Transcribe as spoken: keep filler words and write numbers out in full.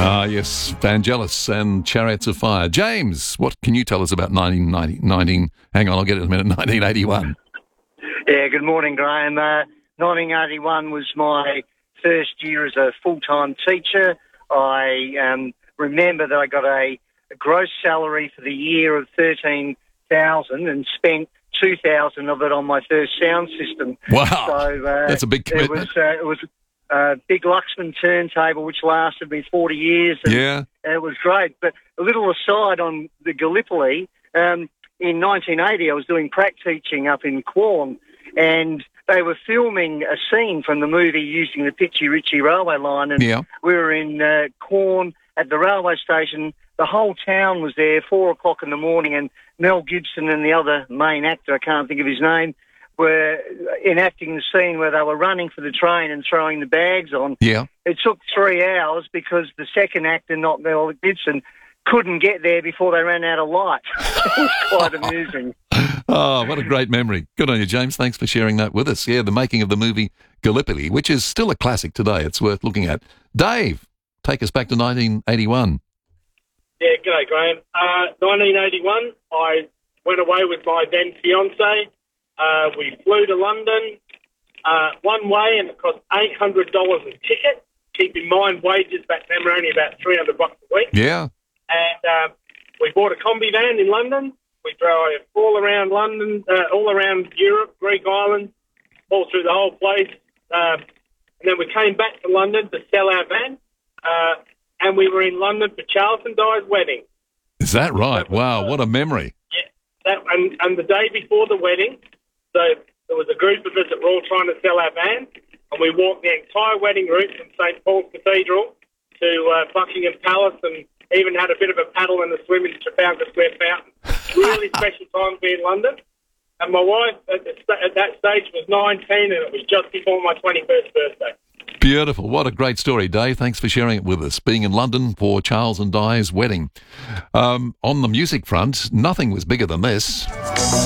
Ah, yes, Vangelis and Chariots of Fire. James, what can you tell us about nineteen ninety, nineteen, hang on, I'll get it in a minute, nineteen eighty-one? Yeah, good morning, Graham. Uh, nineteen eighty-one was my first year as a full-time teacher. I um, remember that I got a, a gross salary for the year of thirteen thousand and spent two thousand of it on my first sound system. Wow, so, uh, that's a big commitment. It was, uh, it was a big Luxman turntable which lasted me forty years. And yeah. it was great. But a little aside on the Gallipoli, um, in nineteen eighty I was doing prac teaching up in Quorn, and they were filming a scene from the movie using the Pitchy Ritchie railway line, and yeah. we were in uh, Quorn at the railway station. The whole town was there, four o'clock in the morning, and Mel Gibson and the other main actor, I can't think of his name, were enacting the scene where they were running for the train and throwing the bags on. Yeah. It took three hours because the second actor, not Mel Gibson, couldn't get there before they ran out of light. It was quite amusing. Oh, what a great memory. Good on you, James. Thanks for sharing that with us. Yeah, the making of the movie Gallipoli, which is still a classic today. It's worth looking at. Dave, take us back to nineteen eighty-one. Yeah, g'day, Graham. Uh, nineteen eighty-one, I went away with my then fiancée. Uh, we flew to London uh, one way, and it cost eight hundred dollars a ticket. Keep in mind, wages back then were only about three hundred bucks a week. Yeah. And um, we bought a combi van in London. We drove all around London, uh, all around Europe, Greek islands, all through the whole place. Um, and then we came back to London to sell our van. Uh, and we were in London for Charles and Di's wedding. Is that right? That was, wow, uh, what a memory. Yeah. That, and, and the day before the wedding, so there was a group of us that were all trying to sell our van, and we walked the entire wedding route from Saint Paul's Cathedral to uh, Buckingham Palace, and even had a bit of a paddle and a swim in Trafalgar Square Fountain. Really special time to be in London. And my wife at, the, at that stage was nineteen, and it was just before my twenty-first birthday. Beautiful. What a great story, Dave. Thanks for sharing it with us. Being in London for Charles and Di's wedding. Um, on the music front, nothing was bigger than this.